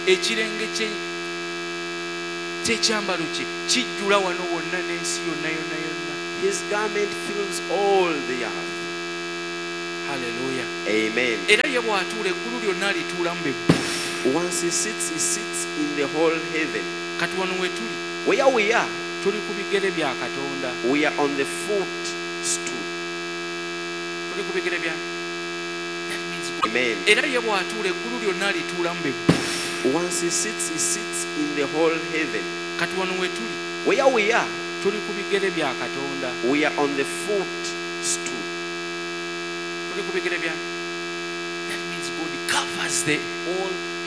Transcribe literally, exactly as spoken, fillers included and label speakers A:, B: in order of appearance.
A: ekirenge kye ky'ekyambalo kye kijjula wano wonna n'ensi yonna yonna yonna.
B: His garment fills all the earth.
A: Hallelujah.
B: Amen.
A: Era ye bw'atuula eggulu lyonna alituulamu be.
B: Once he sits, he sits in the whole heaven.
A: Kati wano we tuli,
B: Where we are,
A: tuli ku bigere bya Katonda.
B: we are on the footstool.
A: Tuli ku bigere bya. That means God.
B: Amen.
A: Era ye bw'atuula eggulu lyonna alituulamu be.
B: Once he sits, he sits in the whole heaven.
A: Kati wano we tuli,
B: Where we are,
A: tuli ku bigere bya Katonda.
B: we are on the footstool.
A: Tuli ku bigere bya. That means God covers the whole